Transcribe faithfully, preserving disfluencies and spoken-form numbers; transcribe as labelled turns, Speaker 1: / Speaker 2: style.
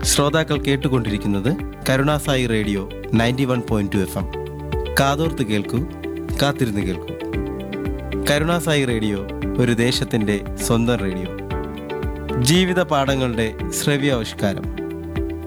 Speaker 1: ശ്രോതാക്കൾ കേട്ടുകൊണ്ടിരിക്കുന്നത് Karunasai radio ninety one point two F M. കാതോർത്ത് കേൾക്കൂ, കാത്തിരുന്ന് കേൾക്കൂ. കരുണാസായി റേഡിയോ ഒരു ദേശത്തിൻ്റെ സ്വന്തം റേഡിയോ. ജീവിത പാഠങ്ങളുടെ ശ്രവ്യാവിഷ്കാരം.